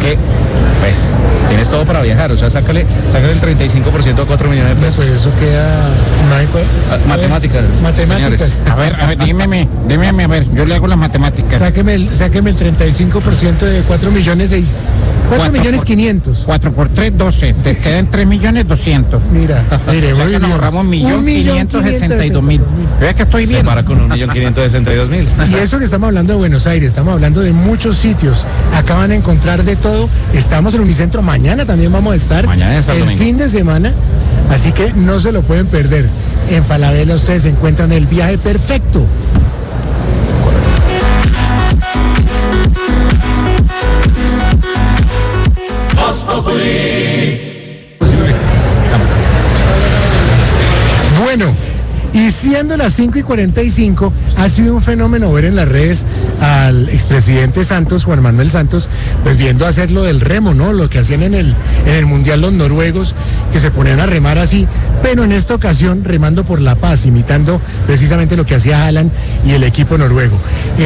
que, pues, tienes todo para viajar, o sea, sácale el 35% a 4 millones de pesos. Pues eso queda... Matemáticas. Matemáticas. A ver, dígame, a ver, yo le hago las matemáticas. Sáqueme el 35% de 4 millones 500. 4 por 3, 12. Te quedan 3.200.000. Mire, O sea que nos ahorramos 1.562.000. ¿Ves que estoy bien? Se para con 1.562.000. Y eso que estamos hablando de Buenos Aires, estamos hablando de muchos sitios. Acá van a encontrar de todo. Estamos en Unicentro, mañana también vamos a estar. Mañana está el domingo. Fin de semana, así que no se lo pueden perder. En Falabella ustedes encuentran el viaje perfecto. Bueno, y siendo las 5:45, ha sido un fenómeno ver en las redes al expresidente Santos, Juan Manuel Santos, pues viendo hacer lo del remo, ¿no? Lo que hacían en el Mundial los noruegos, que se ponían a remar así, pero en esta ocasión remando por la paz, imitando precisamente lo que hacía Haaland y el equipo noruego.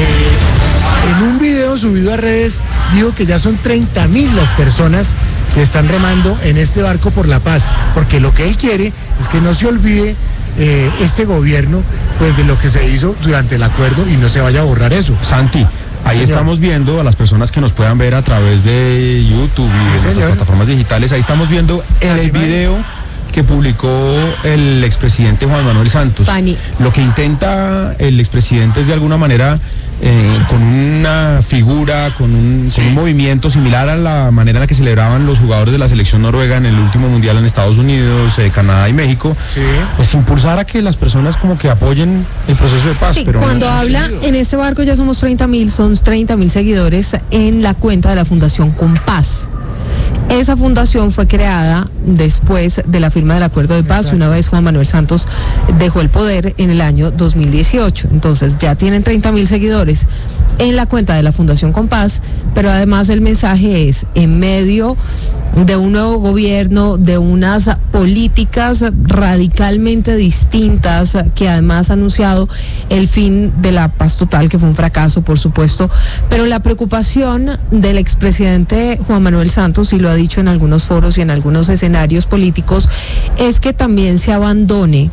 En un video subido a redes, dijo que ya son 30.000 las personas que están remando en este barco por la paz, porque lo que él quiere es que no se olvide este gobierno pues de lo que se hizo durante el acuerdo y no se vaya a borrar eso. Santi, ahí Señor. estamos viendo a las personas que nos puedan ver a través de YouTube y de nuestras señor. plataformas digitales, ahí estamos viendo el video que publicó el expresidente Juan Manuel Santos. Pani. Lo que intenta el expresidente es de alguna manera con una figura, con un movimiento similar a la manera en la que celebraban los jugadores de la selección noruega en el último mundial en Estados Unidos, Canadá y México, pues impulsar a que las personas como que apoyen el proceso de paz. Sí, pero cuando habla en este barco ya somos 30.000, son 30.000 seguidores en la cuenta de la Fundación Compás. Esa fundación fue creada después de la firma del acuerdo de paz, una vez Juan Manuel Santos dejó el poder en el año 2018. Entonces ya tienen 30.000 seguidores en la cuenta de la Fundación Compás, pero además el mensaje es, en medio de un nuevo gobierno, de unas políticas radicalmente distintas, que además ha anunciado el fin de la paz total, que fue un fracaso, por supuesto, pero la preocupación del expresidente Juan Manuel Santos, y lo ha dicho en algunos foros y en algunos escenarios políticos, es que también se abandone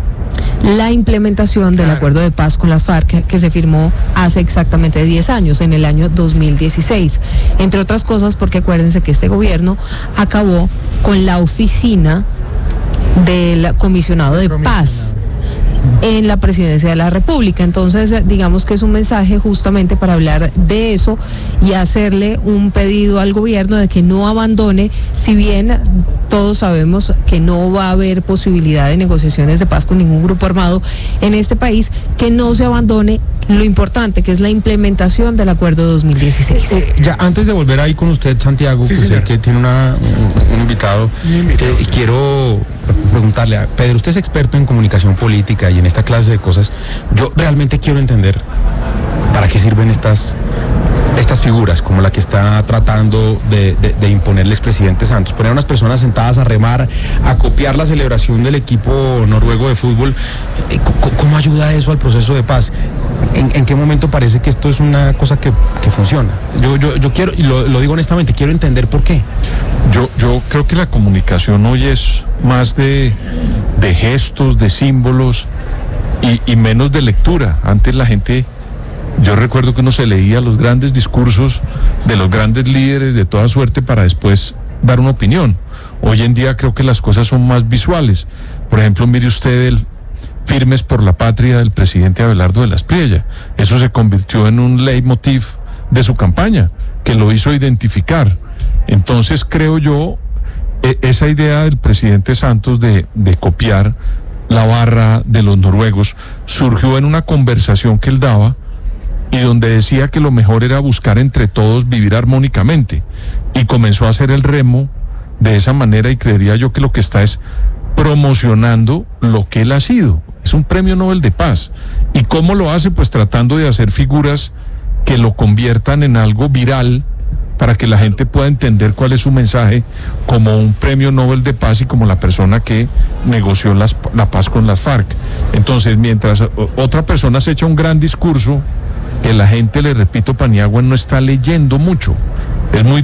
la implementación del acuerdo de paz con las FARC que se firmó hace exactamente 10 años, en el año 2016. Entre otras cosas porque acuérdense que este gobierno acabó con la oficina del comisionado de paz en la presidencia de la República. Entonces, digamos que es un mensaje justamente para hablar de eso y hacerle un pedido al gobierno de que no abandone, si bien todos sabemos que no va a haber posibilidad de negociaciones de paz con ningún grupo armado en este país, que no se abandone lo importante, que es la implementación del acuerdo 2016. Ya antes de volver ahí con usted, Santiago, Sí, pues señor. sé que tiene un invitado, quiero preguntarle a Pedro, usted es experto en comunicación política y en esta clase de cosas. Yo realmente quiero entender para qué sirven estas figuras, como la que está tratando de imponer el expresidente Santos, poner a unas personas sentadas a remar, a copiar la celebración del equipo noruego de fútbol. ¿Cómo ayuda eso al proceso de paz? ¿En qué momento parece que esto es una cosa que funciona? Yo quiero, y lo digo honestamente, quiero entender por qué. Yo creo que la comunicación hoy es más de gestos, de símbolos y menos de lectura. Antes la gente, yo recuerdo que uno se leía los grandes discursos de los grandes líderes de toda suerte para después dar una opinión. Hoy en día creo que las cosas son más visuales. Por ejemplo, mire usted el Firmes por la Patria del presidente Abelardo de la Espriella. Eso se convirtió en un leitmotiv de su campaña, que lo hizo identificar. Entonces creo yo, esa idea del presidente Santos de copiar la barra de los noruegos surgió en una conversación que él daba y donde decía que lo mejor era buscar entre todos vivir armónicamente, y comenzó a hacer el remo de esa manera, y creería yo que lo que está es promocionando lo que él ha sido. Es un premio Nobel de Paz. ¿Y cómo lo hace? Pues tratando de hacer figuras que lo conviertan en algo viral, para que la gente pueda entender cuál es su mensaje como un premio Nobel de Paz y como la persona que negoció la paz con las FARC. Entonces, mientras otra persona se echa un gran discurso, que la gente, le repito, Paniagua no está leyendo mucho. Es muy